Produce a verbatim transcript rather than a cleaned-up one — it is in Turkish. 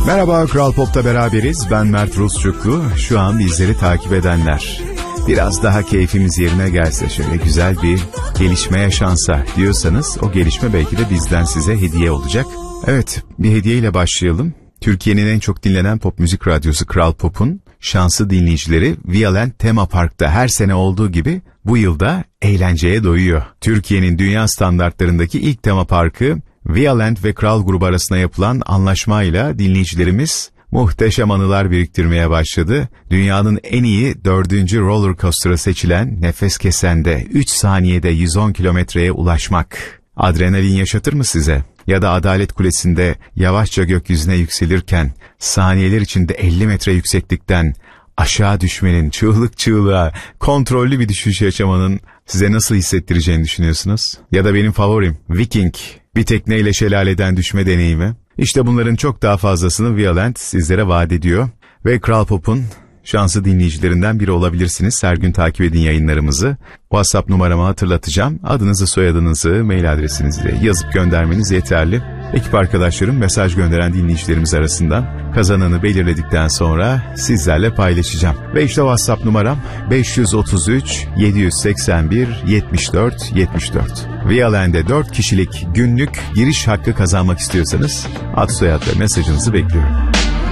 Merhaba, Kral Pop'ta beraberiz. Ben Mert Rusçuklu. Şu an bizleri takip edenler. Biraz daha keyfimiz yerine gelse, şöyle güzel bir gelişme yaşansa diyorsanız, o gelişme belki de bizden size hediye olacak. Evet, bir hediyeyle başlayalım. Türkiye'nin en çok dinlenen pop müzik radyosu Kral Pop'un şanslı dinleyicileri Vialand Tema Park'ta her sene olduğu gibi bu yılda eğlenceye doyuyor. Türkiye'nin dünya standartlarındaki ilk tema parkı Vialand ve Kral grubu arasında yapılan anlaşmayla dinleyicilerimiz muhteşem anılar biriktirmeye başladı. Dünyanın en iyi dördüncü roller coaster'ı seçilen Nefes Kesen'de üç saniyede yüz on kilometreye ulaşmak adrenalin yaşatır mı size? Ya da Adalet Kulesi'nde yavaşça gökyüzüne yükselirken saniyeler içinde elli metre yükseklikten aşağı düşmenin, çığlık çığlığa, kontrollü bir düşüş yaşamanın size nasıl hissettireceğini düşünüyorsunuz? Ya da benim favorim Viking, bir tekneyle şelaleden düşme deneyimi. İşte bunların çok daha fazlasını Vialand sizlere vaat ediyor. Ve Kral Pop'un şanslı dinleyicilerinden biri olabilirsiniz. Her gün takip edin yayınlarımızı. WhatsApp numaramı hatırlatacağım. Adınızı, soyadınızı, mail adresinizi de yazıp göndermeniz yeterli. Ekip arkadaşlarım mesaj gönderen dinleyicilerimiz arasından kazananı belirledikten sonra sizlerle paylaşacağım. Ve işte WhatsApp numaram beş yüz otuz üç yedi yüz seksen bir yetmiş dört yetmiş dört. Vialand'e dört kişilik günlük giriş hakkı kazanmak istiyorsanız ad soyad ve mesajınızı bekliyorum.